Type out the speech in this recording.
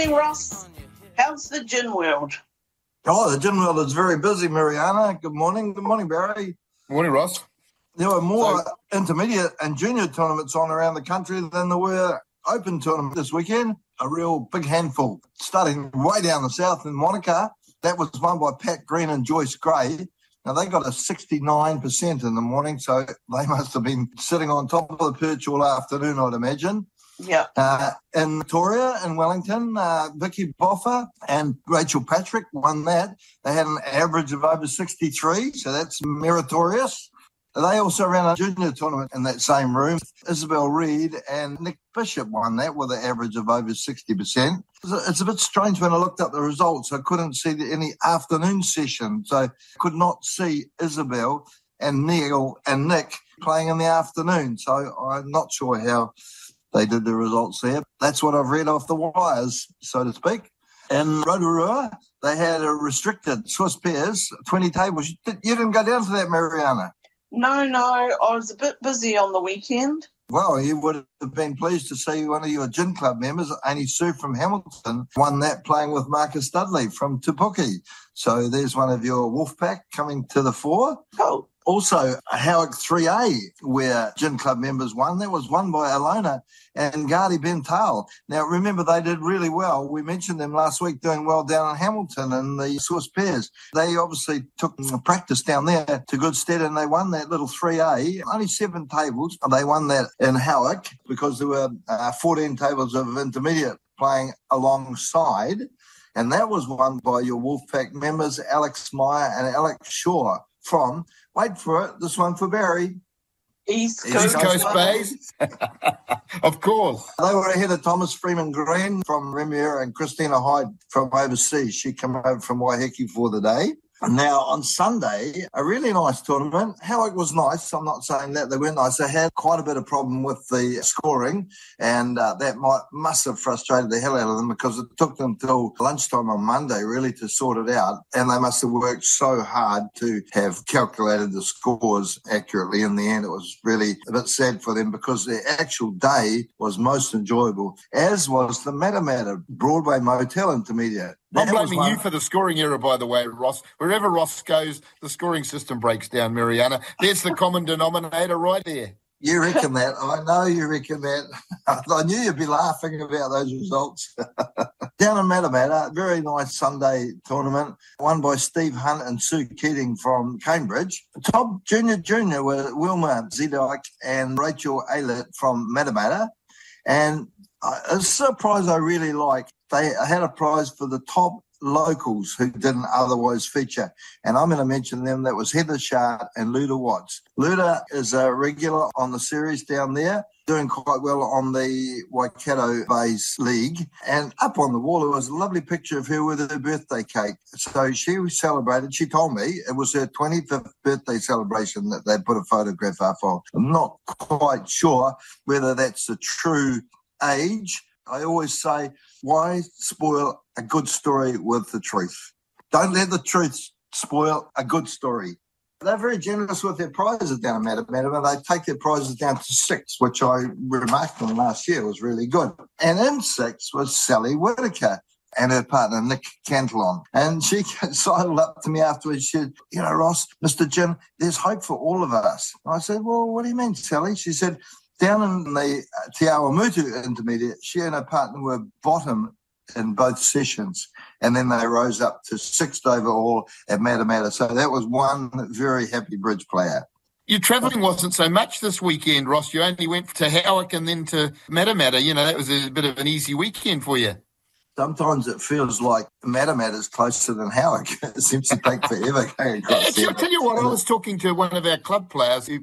Morning, Ross. How's the gin world? Oh, the gin world is very busy, Mariana. Good morning. Good morning, Barry. Morning, Ross. There were more intermediate and junior tournaments on around the country than there were open tournaments this weekend. A real big handful. Starting way down the south in Monica, that was won by Pat Green and Joyce Gray. Now, they got a 69% in the morning, so they must have been sitting on top of the perch all afternoon, I'd imagine. Yeah. In Victoria, in Wellington, Vicky Boffa and Rachel Patrick won that. They had an average of over 63, so that's meritorious. They also ran a junior tournament in that same room. Isabel Reid and Nick Bishop won that with an average of over 60%. It's a bit strange when I looked up the results. I couldn't see any afternoon session, so I could not see Isabel and Neil and Nick playing in the afternoon. So I'm not sure how they did the results there. That's what I've read off the wires, so to speak. In Rotorua, they had a restricted Swiss pairs, 20 tables. You didn't go down to that, Mariana? No, I was a bit busy on the weekend. Well, you would have been pleased to see one of your gin club members, Annie Sue from Hamilton, won that playing with Marcus Dudley from Tupuki. So there's one of your Wolfpack coming to the fore. Oh. Also, Howick 3A, where gin club members won. That was won by Alona and Gardy Bental. Now, remember, they did really well. We mentioned them last week doing well down in Hamilton in the Swiss pairs. They obviously took practice down there to good stead, and they won that little 3A. Only 7 tables. They won that in Howick because there were 14 tables of intermediate playing alongside. And that was won by your Wolfpack members, Alex Meyer and Alex Shaw from, wait for it, this one for Barry. East Coast Bays. Of course. They were ahead of Thomas Freeman Green from Remier and Christina Hyde from overseas. She came over from Waiheke for the day. Now, on Sunday, a really nice tournament. Howick was nice. I'm not saying that they weren't nice. They had quite a bit of problem with the scoring, and that must have frustrated the hell out of them because it took them till lunchtime on Monday really to sort it out, and they must have worked so hard to have calculated the scores accurately. In the end, it was really a bit sad for them because their actual day was most enjoyable, as was the Matamata Broadway Motel Intermediate. I'm blaming you for the scoring error, by the way, Ross. Wherever Ross goes, the scoring system breaks down, Mariana. There's the common denominator right there. You reckon that. I know you reckon that. I knew you'd be laughing about those results. Down in Matamata, very nice Sunday tournament, won by Steve Hunt and Sue Keating from Cambridge. Top junior were Wilma Zedike and Rachel Aylett from Matamata. And a surprise I really like, they had a prize for the top locals who didn't otherwise feature. And I'm going to mention them. That was Heather Shard and Luda Watts. Luda is a regular on the series down there, doing quite well on the Waikato Bays League. And up on the wall, there was a lovely picture of her with her birthday cake. So she celebrated. She told me it was her 25th birthday celebration that they put a photograph up of. I'm not quite sure whether that's a true age. I always say, why spoil a good story with the truth? Don't let the truth spoil a good story. They're very generous with their prizes down at Matamata. They take their prizes down to 6, which I remarked on last year was really good. And in 6 was Sally Whitaker and her partner, Nick Cantillon. And she sidled up to me afterwards. She said, Ross, Mr. Jim, there's hope for all of us. I said, well, what do you mean, Sally? She said, down in the Te Awamutu Intermediate, she and her partner were bottom in both sessions, and then they rose up to 6th overall at Matamata. So that was one very happy bridge player. Your travelling wasn't so much this weekend, Ross. You only went to Howick and then to Matamata. That was a bit of an easy weekend for you. Sometimes it feels like Matamata is closer than Howick. It seems to take forever going across. I'll tell you what, I was talking to one of our club players who